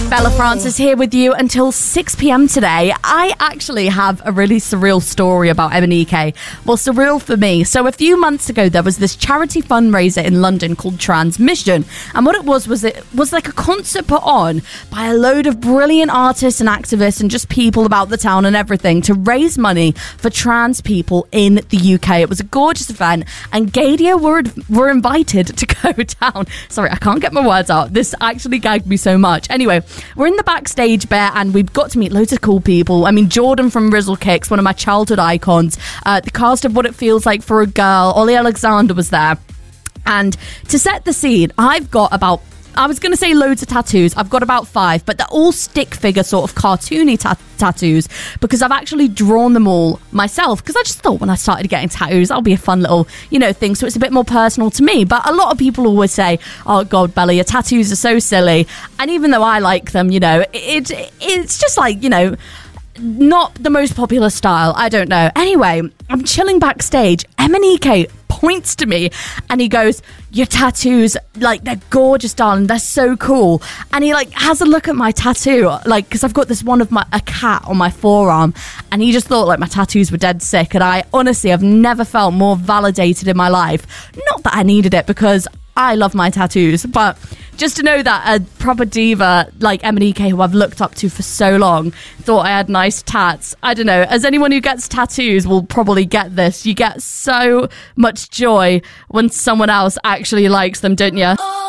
Bella Francis here with you until 6 p.m. today. I actually have a really surreal story about MNEK. Well, surreal for me. So a few months ago, there was this charity fundraiser in London called Transmission. And what it was like a concert put on by a load of brilliant artists and activists and just people about the town and everything to raise money for trans people in the UK. It was a gorgeous event and Gadio were invited to go down. Sorry, I can't get my words out. This actually gagged me so much. Anyway, we're in the backstage bit and we've got to meet loads of cool people. I mean, Jordan from Rizzle Kicks, one of my childhood icons. The cast of What It Feels Like for a Girl, Ollie Alexander was there. And to set the scene, I've got about, I was going to say loads of tattoos. I've got about 5, but they're all stick figure sort of cartoony tattoos because I've actually drawn them all myself because I just thought when I started getting tattoos, that'll be a fun little, thing. So it's a bit more personal to me. But a lot of people always say, oh God, Bella, your tattoos are so silly. And even though I like them, it's just like, not the most popular style. I don't know. Anyway, I'm chilling backstage. MNEK points to me and he goes, your tattoos, they're gorgeous, darling, they're so cool. And he has a look at my tattoo, because I've got this one of a cat on my forearm, and he just thought my tattoos were dead sick. And I honestly have never felt more validated in my life. Not that I needed it because I love my tattoos, but just to know that a proper diva like MNEK, who I've looked up to for so long, thought I had nice tats. I don't know, as anyone who gets tattoos will probably get this. You get so much joy when someone else actually likes them, don't you?